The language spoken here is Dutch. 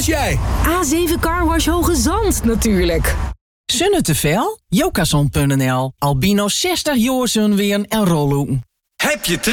jij? A7 Carwash Hoge Zand, natuurlijk. Zonne te veel? Jokazon.nl. Albino 60 jaar weer en rollen. Heb je